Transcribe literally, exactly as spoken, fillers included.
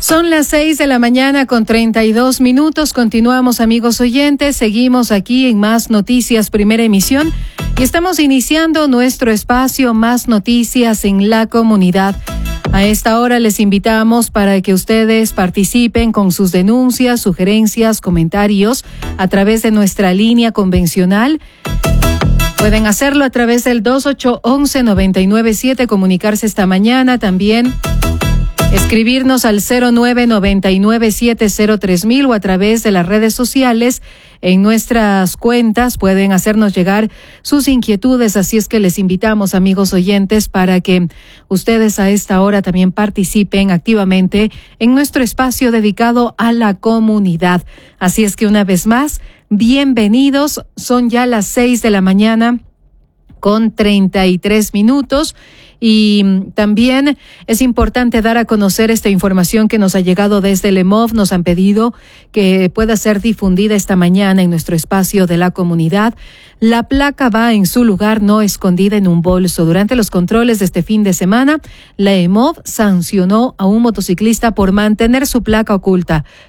Son las seis de la mañana con treinta y dos minutos. Continuamos, amigos oyentes. Seguimos aquí en Más Noticias, primera emisión. Y estamos iniciando nuestro espacio Más Noticias en la comunidad. A esta hora les invitamos para que ustedes participen con sus denuncias, sugerencias, comentarios a través de nuestra línea convencional. Pueden hacerlo a través del dos ocho uno uno, nueve nueve siete, comunicarse esta mañana también. Escribirnos al cero nueve nueve nueve siete cero tres mil o a través de las redes sociales. En nuestras cuentas pueden hacernos llegar sus inquietudes, así es que les invitamos, amigos oyentes, para que ustedes a esta hora también participen activamente en nuestro espacio dedicado a la comunidad. Así es que una vez más, bienvenidos. Son ya las seis de la mañana con treinta y tres minutos. Y también es importante dar a conocer esta información que nos ha llegado desde el E M O V. Nos han pedido que pueda ser difundida esta mañana en nuestro espacio de la comunidad. La placa va en su lugar, no escondida en un bolso. Durante los controles de este fin de semana, la E M O V sancionó a un motociclista por mantener su placa oculta.